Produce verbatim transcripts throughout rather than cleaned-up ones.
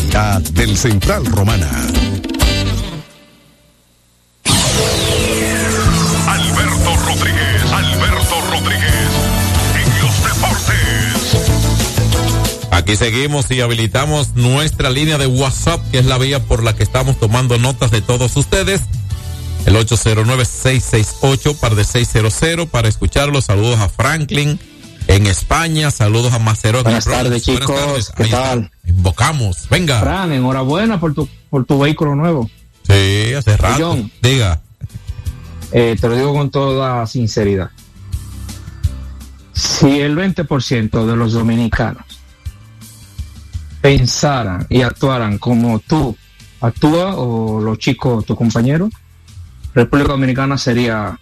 calidad del Central Romana. Alberto Rodríguez, Alberto Rodríguez, en los deportes. Aquí seguimos y habilitamos nuestra línea de WhatsApp, que es la vía por la que estamos tomando notas de todos ustedes. El ocho cero nueve, seis seis ocho, par de seis cero cero, para escucharlos. Saludos a Franklin en España, saludos a Macerón. Buenas tardes, chicos. Buenas tardes. ¿Qué Ahí tal? Está. Invocamos, venga. Fran, enhorabuena por tu, por tu vehículo nuevo. Sí, hace rato. John, diga. Eh, te lo digo con toda sinceridad. Si el veinte por ciento de los dominicanos pensaran y actuaran como tú actúas o los chicos, tu compañero, República Dominicana sería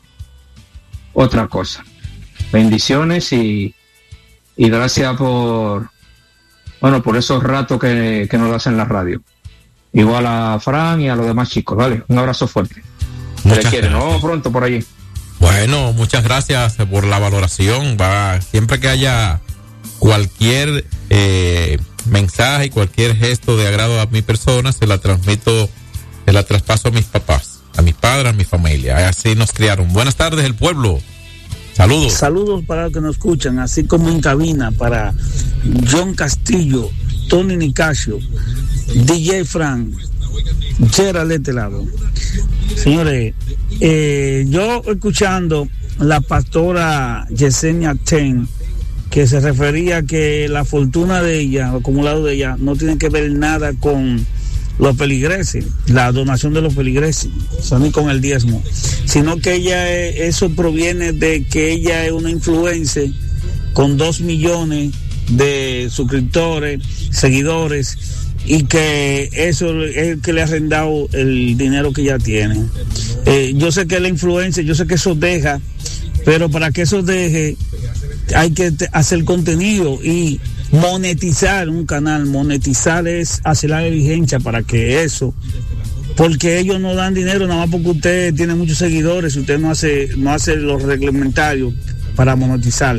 otra cosa. Bendiciones y, y gracias por, bueno, por esos ratos que, que nos hacen en la radio. Igual a Fran y a los demás chicos, ¿vale? Un abrazo fuerte. Muchas gracias. Nos vemos pronto por allí. Bueno, muchas gracias por la valoración. Va, siempre que haya cualquier eh, mensaje, cualquier gesto de agrado a mi persona, se la transmito, se la traspaso a mis papás, a mis padres, a mi familia. Así nos criaron. Buenas tardes, el pueblo. Saludos. Saludos para los que nos escuchan, así como en cabina para John Castillo, Tony Nicasio, D J Frank, Gerald de este lado. Señores, eh, yo escuchando la pastora Yesenia Ten, que se refería a que la fortuna de ella, el acumulado de ella, no tiene que ver nada con los feligreses, la donación de los feligreses, o sea, ni con el diezmo, sino que ella, eso proviene de que ella es una influencer con dos millones de suscriptores, seguidores, y que eso es el que le ha arrendado el dinero que ella tiene. Eh, yo sé que la influencia, yo sé que eso deja, pero para que eso deje hay que te, hacer contenido y monetizar un canal. Monetizar es hacer la diligencia para que eso, porque ellos no dan dinero nada más porque usted tiene muchos seguidores, usted no hace, no hace los reglamentarios para monetizar.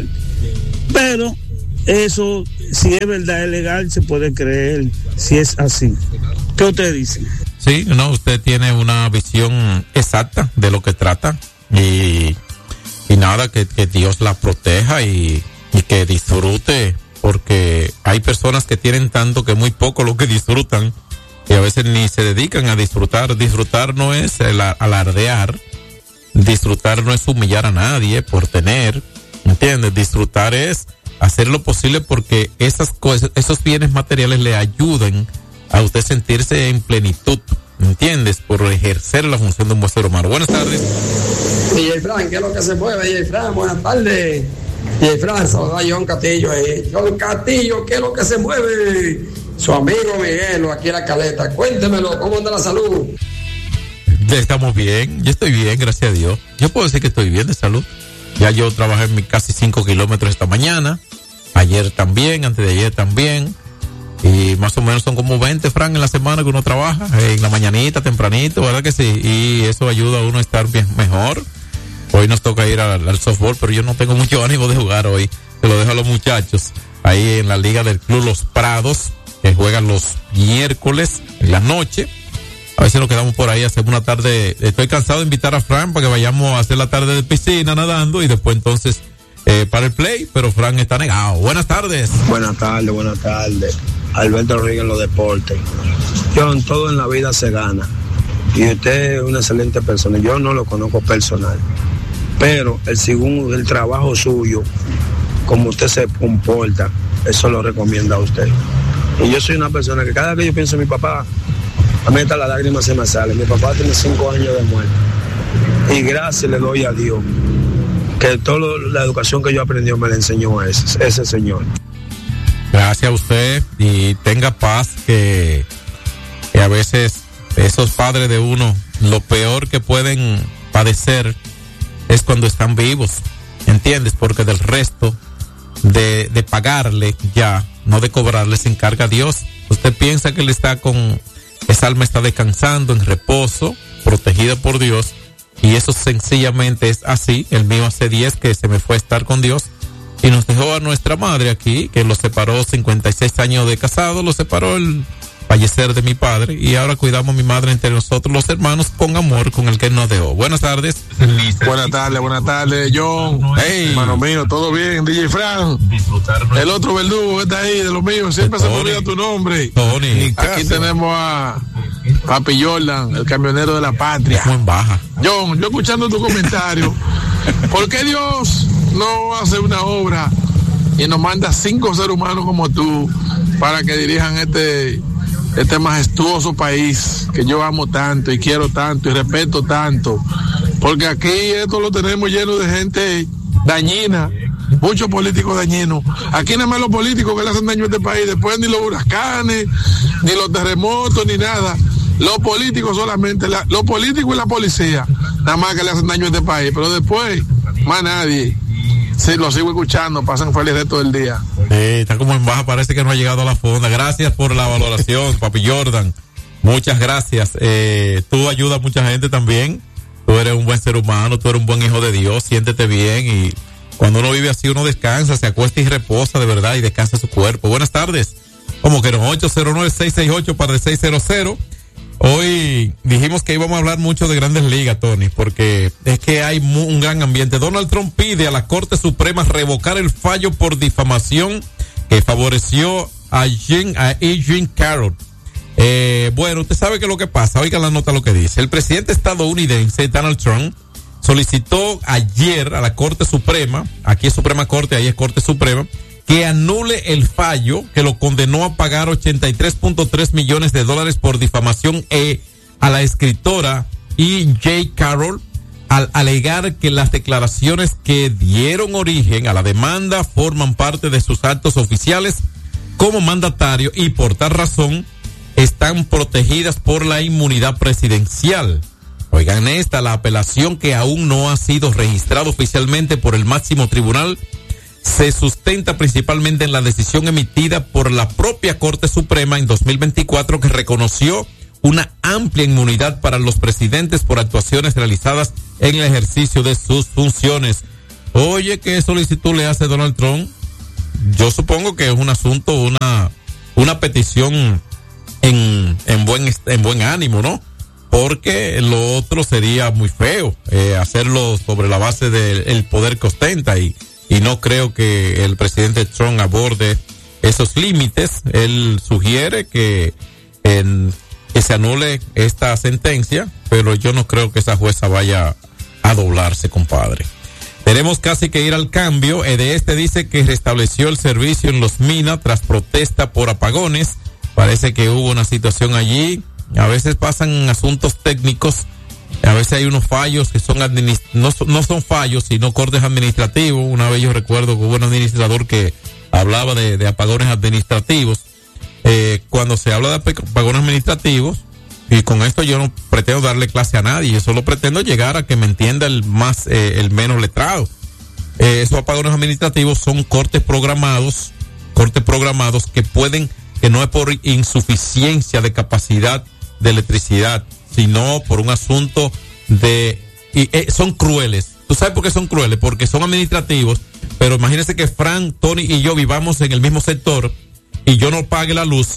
Pero eso, si es verdad, es legal, se puede creer si es así. ¿Qué usted dice? Sí, no, usted tiene una visión exacta de lo que trata y, y nada, que, que Dios la proteja y, y que disfrute, porque hay personas que tienen tanto que muy poco lo que disfrutan y a veces ni se dedican a disfrutar. Disfrutar no es el alardear, disfrutar no es humillar a nadie por tener, ¿entiendes? Disfrutar es hacer lo posible porque esas cosas, esos bienes materiales le ayuden a usted sentirse en plenitud, ¿entiendes? Por ejercer la función de un buen ser humano. Buenas tardes. D J Fran, ¿qué es lo que se mueve? D J Fran, buenas tardes. D J Fran, saluda a John Castillo ahí. John Castillo, ¿qué es lo que se mueve? Su amigo Miguel, aquí en la Caleta. Cuéntemelo, ¿cómo anda la salud? Ya estamos bien, yo estoy bien, gracias a Dios. Yo puedo decir que estoy bien de salud. Ya yo trabajé en mi casi cinco kilómetros esta mañana. Ayer también, antes de ayer también. Y más o menos son como veinte, Fran, en la semana que uno trabaja. En la mañanita, tempranito, ¿verdad que sí? Y eso ayuda a uno a estar bien, mejor. Hoy nos toca ir al, al softball, pero yo no tengo mucho ánimo de jugar hoy. Se lo dejo a los muchachos. Ahí en la liga del Club Los Prados, que juegan los miércoles en la noche. A veces nos quedamos por ahí, hacemos una tarde. Estoy cansado de invitar a Fran para que vayamos a hacer la tarde de piscina nadando y después entonces eh, para el play, pero Fran está negado. Buenas tardes. Buenas tardes, buenas tardes. Alberto Rodríguez en los deportes. John, todo en la vida se gana. Y usted es una excelente persona. Yo no lo conozco personal. Pero el según el trabajo suyo, como usted se comporta, eso lo recomienda a usted. Y yo soy una persona que cada vez que yo pienso en mi papá, a mí hasta la lágrima se me sale. Mi papá tiene cinco años de muerte. Y gracias le doy a Dios que toda la educación que yo aprendí me la enseñó a ese, ese señor. Gracias a usted y tenga paz, que, que a veces esos padres de uno, lo peor que pueden padecer es cuando están vivos, ¿entiendes? Porque del resto de, de pagarle ya, no de cobrarle, se encarga Dios. Usted piensa que él está con... Esa alma está descansando en reposo, protegida por Dios, y eso sencillamente es así. El mío hace diez que se me fue a estar con Dios y nos dejó a nuestra madre aquí, que lo separó cincuenta y seis años de casado, lo separó el, fallecer de mi padre, y ahora cuidamos a mi madre entre nosotros los hermanos con amor con el que nos dejó. Buenas tardes. Buenas tardes, buenas tardes, John. Hey. Hermano mío, todo bien, D J Fran. El otro verdugo está ahí, de los míos, siempre se me olvida tu nombre. Tony. Aquí tenemos a Papi Jordan, el camionero de la patria. En baja. John, yo escuchando tu comentario, ¿por qué Dios no hace una obra y nos manda cinco seres humanos como tú para que dirijan este este majestuoso país que yo amo tanto y quiero tanto y respeto tanto? Porque aquí esto lo tenemos lleno de gente dañina, muchos políticos dañinos. Aquí nada más los políticos que le hacen daño a este país, después ni los huracanes, ni los terremotos, ni nada. Los políticos solamente, la, los políticos y la policía, nada más que le hacen daño a este país, pero después, más nadie. Sí, lo sigo escuchando, pasan felices todo el día. Sí, está como en baja, parece que no ha llegado a la fonda. Gracias por la valoración, Papi Jordan. Muchas gracias. Eh, tú ayudas a mucha gente también. Tú eres un buen ser humano, tú eres un buen hijo de Dios, siéntete bien, y cuando uno vive así uno descansa, se acuesta y reposa de verdad y descansa su cuerpo. Buenas tardes. Como que no, ocho cero nueve, seis seis ocho para el seis cero cero. Hoy dijimos que íbamos a hablar mucho de Grandes Ligas, Tony, porque es que hay un gran ambiente. Donald Trump pide a la Corte Suprema revocar el fallo por difamación que favoreció a Jean, a Jean Carroll. Eh, bueno, usted sabe que lo que pasa, oiga la nota lo que dice. El presidente estadounidense Donald Trump solicitó ayer a la Corte Suprema, aquí es Suprema Corte, ahí es Corte Suprema, que anule el fallo que lo condenó a pagar ochenta y tres punto tres millones de dólares por difamación eh, a la escritora E J Carroll, al alegar que las declaraciones que dieron origen a la demanda forman parte de sus actos oficiales como mandatario y por tal razón están protegidas por la inmunidad presidencial. Oigan esta, la apelación, que aún no ha sido registrada oficialmente por el máximo tribunal, se sustenta principalmente en la decisión emitida por la propia Corte Suprema en dos mil veinticuatro, que reconoció una amplia inmunidad para los presidentes por actuaciones realizadas en el ejercicio de sus funciones. Oye, ¿qué solicitud le hace Donald Trump? Yo supongo que es un asunto, una, una petición en, en buen, en buen ánimo, ¿no? Porque lo otro sería muy feo, eh, hacerlo sobre la base del poder que ostenta, y, y no creo que el presidente Trump aborde esos límites. Él sugiere que, en, que se anule esta sentencia, pero yo no creo que esa jueza vaya a doblarse, compadre. Tenemos casi que ir al cambio. E de este dice que restableció el servicio en Los Minas tras protesta por apagones. Parece que hubo una situación allí. A veces pasan asuntos técnicos, a veces hay unos fallos que son administ- no, no son fallos, sino cortes administrativos. Una vez yo recuerdo que hubo un administrador que hablaba de, de apagones administrativos. Eh, cuando se habla de apagones administrativos, y con esto yo no pretendo darle clase a nadie, yo solo pretendo llegar a que me entienda el más, eh, el menos letrado. Eh, esos apagones administrativos son cortes programados, cortes programados que pueden, que no es por insuficiencia de capacidad de electricidad, sino por un asunto de, y eh, son crueles. ¿Tú sabes por qué son crueles? Porque son administrativos, pero imagínese que Fran, Tony y yo vivamos en el mismo sector y yo no pague la luz.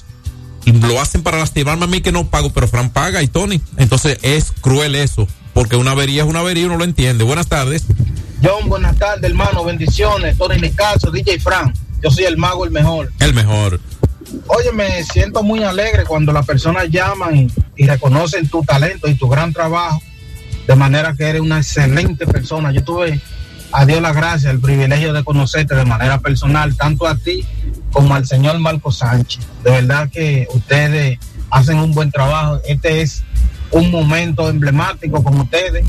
Lo hacen para lastimarme a mí que no pago, pero Fran paga y Tony. Entonces es cruel eso, porque una avería es una avería y uno lo entiende. Buenas tardes. John, buenas tardes, hermano. Bendiciones. Tony Nicaso, D J Fran. Yo soy el mago, el mejor. El mejor. Oye, me siento muy alegre cuando las personas llaman y, y reconocen tu talento y tu gran trabajo, de manera que eres una excelente persona. Yo tuve, a Dios la gracia, el privilegio de conocerte de manera personal, tanto a ti como al señor Marco Sánchez. De verdad que ustedes hacen un buen trabajo. Este es un momento emblemático con ustedes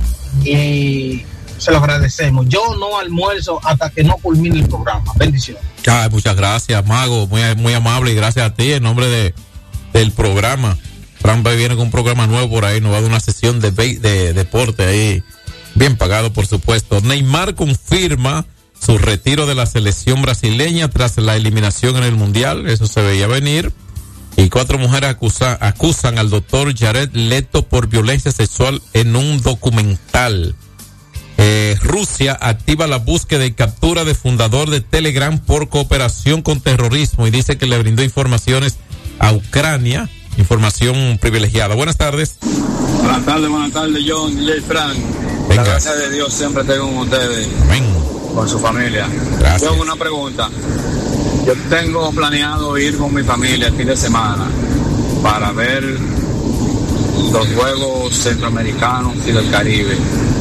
y se lo agradecemos. Yo no almuerzo hasta que no culmine el programa. Bendiciones. Ah, muchas gracias, Mago, muy, muy amable, y gracias a ti en nombre de del programa. Fran viene con un programa nuevo por ahí, nos va a dar una sesión de, de deporte ahí, bien pagado por supuesto. Neymar confirma su retiro de la selección brasileña tras la eliminación en el Mundial, eso se veía venir. Y cuatro mujeres acusa, acusan al doctor Jared Leto por violencia sexual en un documental. Eh, Rusia activa la búsqueda y captura de fundador de Telegram por cooperación con terrorismo y dice que le brindó informaciones a Ucrania. Información privilegiada. Buenas tardes. Buenas tardes, buenas tardes, John y Frank. Venga. La gracia de Dios siempre esté con ustedes. Amén. Con su familia. Gracias. Yo tengo una pregunta. Yo tengo planeado ir con mi familia el fin de semana para ver los Juegos Centroamericanos y del Caribe.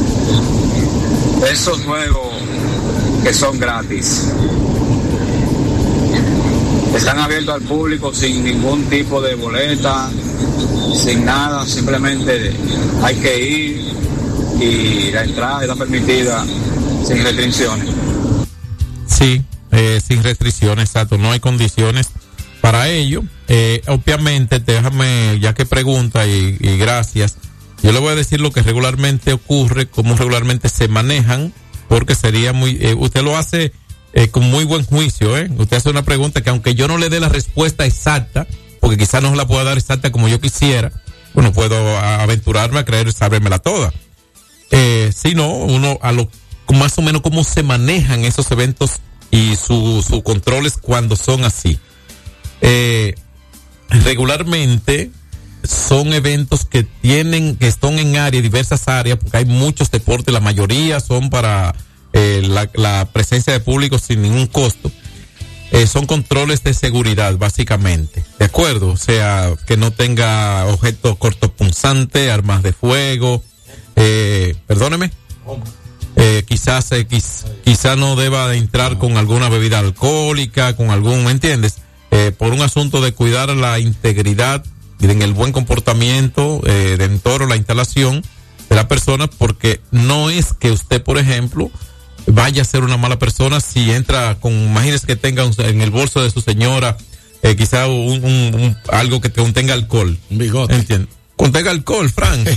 Esos juegos que son gratis, están abiertos al público sin ningún tipo de boleta, sin nada, simplemente hay que ir y la entrada está permitida sin restricciones. Sí, eh, sin restricciones, exacto, no hay condiciones para ello. Eh, obviamente, déjame, ya que pregunta y, y gracias, yo le voy a decir lo que regularmente ocurre, cómo regularmente se manejan, porque sería muy, eh, usted lo hace eh, con muy buen juicio, ¿eh? Usted hace una pregunta que aunque yo no le dé la respuesta exacta, porque quizás no la pueda dar exacta como yo quisiera, bueno, puedo a, aventurarme a creer sabérmela toda. Eh, si no, uno a lo más o menos cómo se manejan esos eventos y sus su controles cuando son así. Eh, regularmente son eventos que tienen, que están en áreas, diversas áreas, porque hay muchos deportes, la mayoría son para eh, la, la presencia de público sin ningún costo. Eh, son controles de seguridad, básicamente. ¿De acuerdo? O sea, que no tenga objetos cortopunzantes, armas de fuego, eh, perdóneme. Eh, quizás, eh, quiz, quizás no deba de entrar con alguna bebida alcohólica, con algún, ¿me entiendes? Eh, por un asunto de cuidar la integridad y en el buen comportamiento eh, dentro de la instalación de la persona, porque no es que usted, por ejemplo, vaya a ser una mala persona si entra con, imagínese que tenga un, en el bolso de su señora eh, quizá un, un, un algo que contenga alcohol. Un bigote. ¿Entiende? Contenga alcohol, Frank.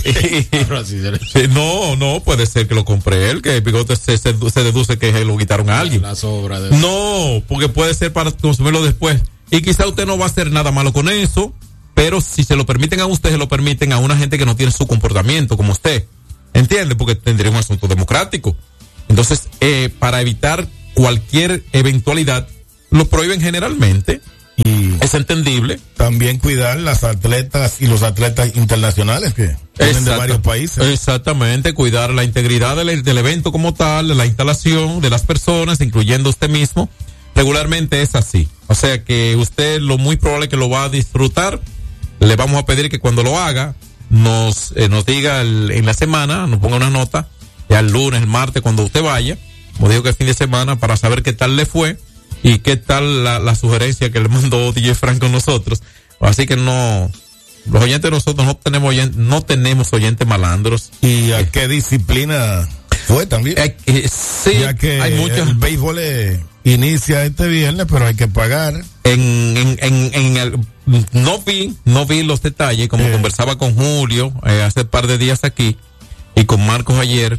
no, no, puede ser que lo compre él, que el bigote se, se, se deduce que lo quitaron a alguien. La sobra de... No, porque puede ser para consumirlo después. Y quizá usted no va a hacer nada malo con eso, pero si se lo permiten a usted, se lo permiten a una gente que no tiene su comportamiento como usted. ¿Entiende? Porque tendría un asunto democrático. Entonces, eh, para evitar cualquier eventualidad, lo prohíben generalmente. Y es entendible. También cuidar las atletas y los atletas internacionales que vienen de varios países. Exactamente, cuidar la integridad del, del evento como tal, de la instalación, de las personas, incluyendo usted mismo. Regularmente es así. O sea que usted lo muy probable que lo va a disfrutar. Le vamos a pedir que cuando lo haga, nos, eh, nos diga el, en la semana, nos ponga una nota, ya el lunes, el martes, cuando usted vaya, como digo que es fin de semana, para saber qué tal le fue. Y qué tal la, la sugerencia que le mandó D J Frank con nosotros. Así que no, los oyentes de nosotros no tenemos oyentes, no tenemos oyentes malandros. ¿Y a eh, qué disciplina fue también? Eh, eh, sí, ya que hay muchos. El béisbol eh, inicia este viernes, pero hay que pagar. En, en, en, en el, no vi, no vi los detalles, como eh. conversaba con Julio eh, hace un par de días aquí y con Marcos ayer,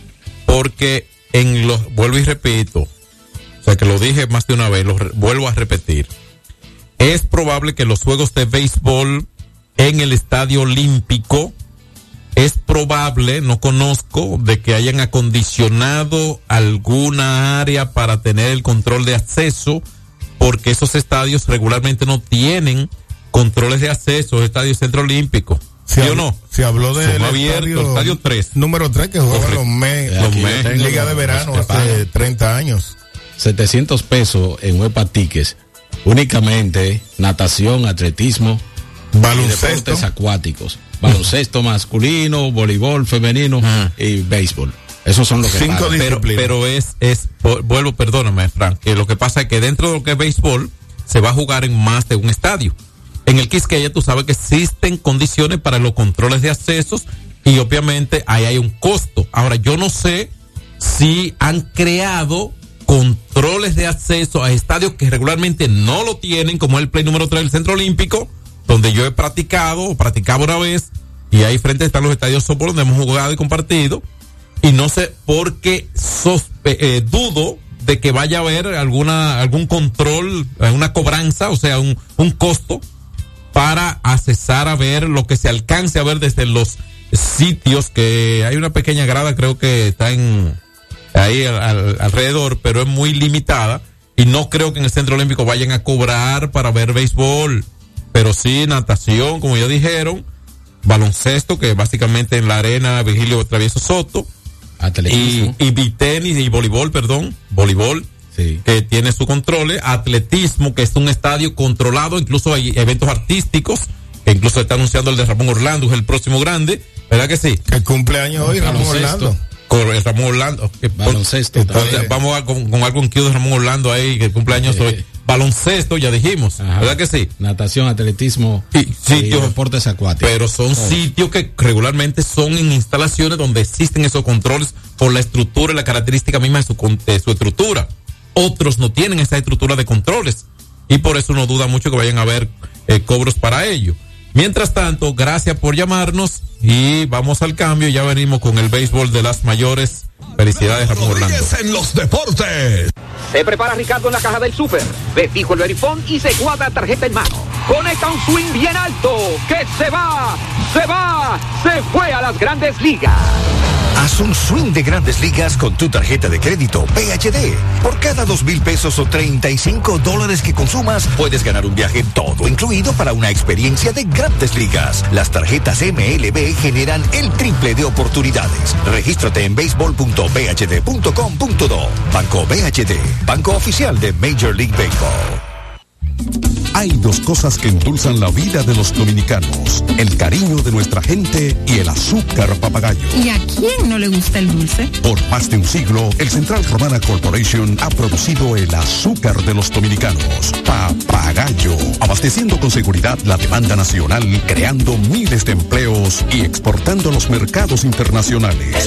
porque en los, vuelvo y repito, o sea que lo dije más de una vez, lo re, vuelvo a repetir. Es probable que los juegos de béisbol en el Estadio Olímpico, es probable, no conozco, de que hayan acondicionado alguna área para tener el control de acceso, porque esos estadios regularmente no tienen controles de acceso, el Estadio Centro Olímpico. ¿Sí o no? Se habló del estadio, estadio tres. Número tres que jugaba los mes, los mes Liga de Verano hace treinta años. setecientos pesos en Huepa Tickets. Únicamente natación, atletismo, baloncesto, y deportes acuáticos. Baloncesto masculino, voleibol femenino uh-huh. y béisbol. Esos son los que Cinco pero, pero es, es, vuelvo, perdóname, Frank, que lo que pasa es que dentro de lo que es béisbol se va a jugar en más de un estadio. En el Quisqueya tú sabes que existen condiciones para los controles de accesos y obviamente ahí hay un costo. Ahora, yo no sé si han creado controles de acceso a estadios que regularmente no lo tienen, como el play número tres del Centro Olímpico, donde yo he practicado, o practicaba una vez, y ahí frente están los estadios softball donde hemos jugado y compartido, y no sé por qué sospe- eh, dudo de que vaya a haber alguna, algún control, una cobranza, o sea, un, un costo para accesar a ver lo que se alcance a ver desde los sitios, que hay una pequeña grada, creo que está en ahí al, al, alrededor, pero es muy limitada y no creo que en el Centro Olímpico vayan a cobrar para ver béisbol. pero sí natación, como ya dijeron, baloncesto, que básicamente en la arena Virgilio Travieso Soto, atletismo. Y, y tenis y voleibol, perdón, voleibol, sí, que tiene su control, atletismo, que es un estadio controlado, incluso hay eventos artísticos, que incluso está anunciando el de Ramón Orlando, es el próximo grande, ¿verdad que sí? El cumpleaños hoy, Ramón Orlando. Con el Ramón Orlando. Que, baloncesto. Entonces, vamos a, con, con algo en de Ramón Orlando ahí, que el cumpleaños hoy. Eh. Baloncesto, ya dijimos, ajá, ¿verdad que sí? Natación, atletismo y sitios, y deportes acuáticos. Pero son oh. sitios que regularmente son en instalaciones donde existen esos controles por la estructura y la característica misma de su, de su estructura. Otros no tienen esa estructura de controles y por eso no duda mucho que vayan a haber eh, cobros para ello. Mientras tanto, gracias por llamarnos y vamos al cambio. Ya venimos con el béisbol de las mayores. Felicidades, Ramón Orlando. En los deportes. Se prepara Ricardo en la caja del súper. Ve fijo el verifón y se guarda tarjeta en mano. Conecta un swing bien alto. Que se va, se va, se fue a las Grandes Ligas. Haz un swing de Grandes Ligas con tu tarjeta de crédito P H D. Por cada dos mil pesos o treinta y cinco dólares que consumas, puedes ganar un viaje todo incluido para una experiencia de Grandes Ligas. Las tarjetas M L B generan el triple de oportunidades. Regístrate en béisbol punto b h d punto com punto do. Banco B H D, banco oficial de Major League Baseball. Hay dos cosas que endulzan la vida de los dominicanos: el cariño de nuestra gente y el azúcar papagayo. ¿Y a quién no le gusta el dulce? Por más de un siglo, el Central Romana Corporation ha producido el azúcar de los dominicanos, Papagayo, abasteciendo con seguridad la demanda nacional, creando miles de empleos y exportando a los mercados internacionales.